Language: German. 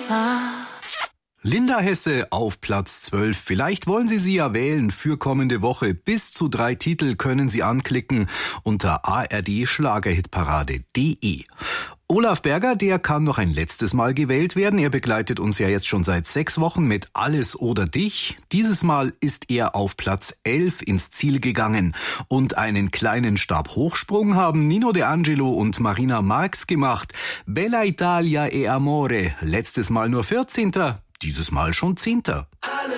war. Linda Hesse auf Platz 12. Vielleicht wollen Sie ja wählen für kommende Woche. Bis zu 3 Titel können Sie anklicken unter ard-schlagerhitparade.de. Olaf Berger, der kann noch ein letztes Mal gewählt werden. Er begleitet uns ja jetzt schon seit 6 Wochen mit Alles oder Dich. Dieses Mal ist er auf Platz 11 ins Ziel gegangen. Und einen kleinen Stabhochsprung haben Nino De Angelo und Marina Marx gemacht. Bella Italia e Amore. Letztes Mal nur 14. Dieses Mal schon 10.